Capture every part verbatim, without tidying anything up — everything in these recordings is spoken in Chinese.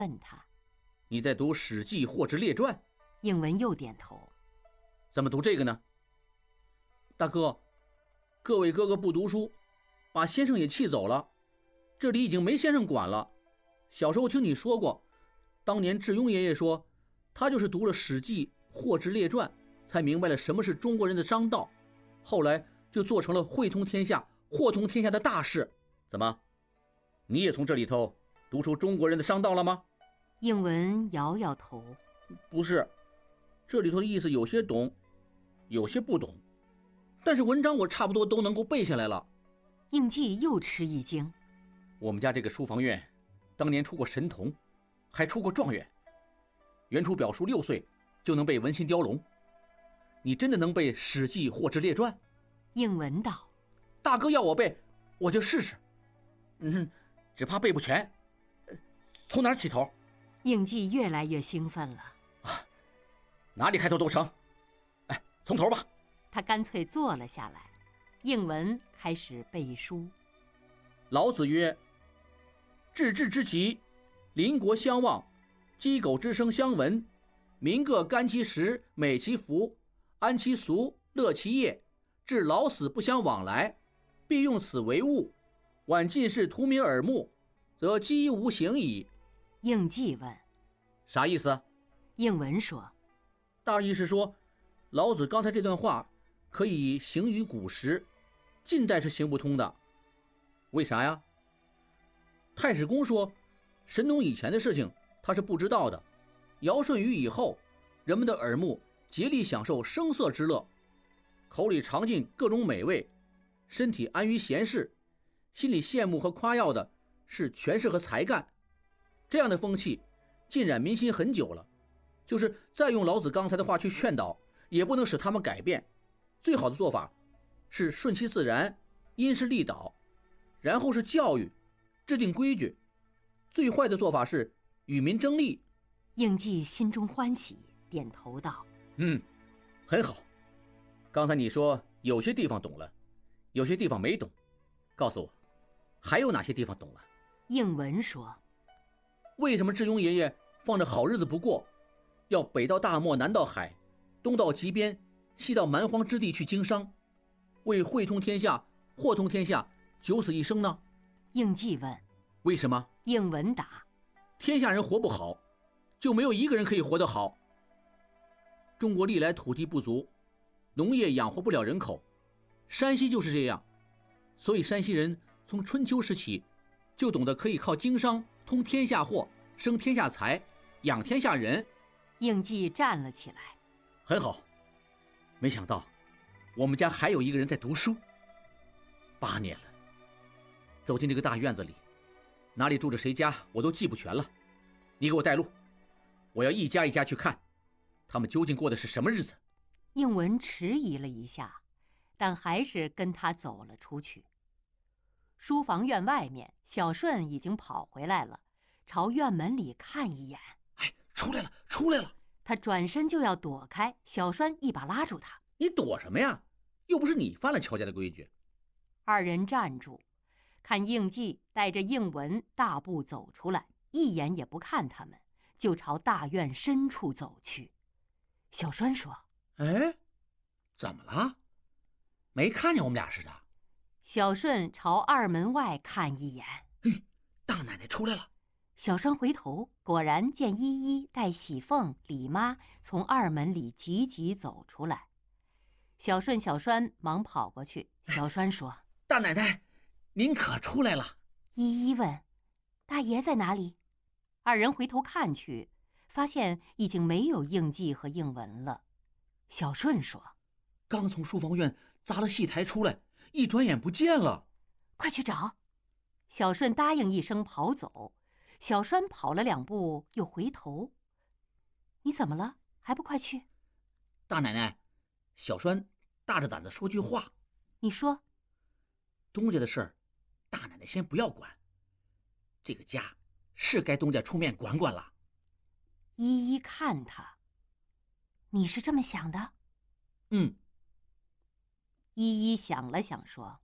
问他：“ 你在读《史记》或之列传？” 应文又点头。 怎么读这个呢？大哥，各位哥哥不读书，把先生也气走了，这里已经没先生管了。小时候听你说过，当年智庸爷爷说，他就是读了《史记》或之列传，才明白了什么是中国人的商道，后来就做成了汇通天下、货通天下的大事。怎么，你也从这里头读出中国人的商道了吗？ 应文摇摇头， 不是，这里头的意思有些懂，有些不懂，但是文章我差不多都能够背下来了。 应季又吃一惊， 我们家这个书房院当年出过神童，还出过状元。袁楚表叔六岁就能背文心雕龙，你真的能背《史记》或之列传？ 应文道： 大哥要我背，我就试试。嗯，只怕背不全。从哪儿起头？ 应季越来越兴奋了。 啊，哪里开头都成。哎，从头吧。 他干脆坐了下来。应文开始背书。 老子曰：至治之极，邻国相望，鸡狗之声相闻，民各甘其食，美其服，安其俗，乐其业，至老死不相往来，必用此为物。晚近视图民耳目，则几无形矣。 应季问： 啥意思？ 应文说： 大意是说，老子刚才这段话可以行于古时，近代是行不通的。为啥呀？太史公说，神农以前的事情他是不知道的，尧舜禹以后，人们的耳目竭力享受声色之乐，口里尝尽各种美味，身体安于闲适，心里羡慕和夸耀的是权势和才干。这样的风气浸染民心很久了，就是再用老子刚才的话去劝导，也不能使他们改变。最好的做法是顺其自然，因势利导，然后是教育，制定规矩。最坏的做法是与民争利。 应季心中欢喜，点头道： 嗯，很好。刚才你说有些地方懂了，有些地方没懂，告诉我还有哪些地方懂了？ 应文说： 为什么智庸爷爷放着好日子不过，要北到大漠，南到海，东到极边，西到蛮荒之地去经商，为汇通天下、货通天下九死一生呢？ 应季问： 为什么？ 应文答： 天下人活不好，就没有一个人可以活得好。中国历来土地不足，农业养活不了人口，山西就是这样，所以山西人从春秋时起就懂得可以靠经商通天下货，生天下财，养天下人。 应季站了起来。 很好，没想到我们家还有一个人在读书。八年了，走进这个大院子里，哪里住着谁家我都记不全了。你给我带路，我要一家一家去看，他们究竟过的是什么日子。 应文迟疑了一下，但还是跟他走了出去。书房院外面，小顺已经跑回来了，朝院门里看一眼。 哎，出来了，出来了！ 他转身就要躲开，小栓一把拉住他：“ 你躲什么呀？又不是你犯了乔家的规矩。” 二人站住，看应季带着应文大步走出来，一眼也不看他们，就朝大院深处走去。小栓说：“ 哎，怎么了？没看见我们俩似的？” 小顺朝二门外看一眼， 嘿，大奶奶出来了。 小栓回头，果然见依依带喜凤、李妈从二门里急急走出来。小顺、小栓忙跑过去。小栓说：“ 大奶奶，您可出来了。” 依依问：“大爷在哪里？”二人回头看去，发现已经没有应季和应文了。小顺说：“ 刚从书房院砸了戏台出来，一转眼不见了。” 快去找。小顺答应一声跑走。小栓跑了两步又回头：“你怎么了？还不快去？” 大奶奶，小栓大着胆子说句话。 你说。 东家的事儿，大奶奶先不要管，这个家是该东家出面管管了。 依依看他：“你是这么想的？” 嗯。 依依想了想说：“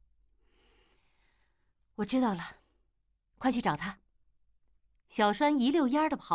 我知道了，快去找他。”小栓一溜烟的跑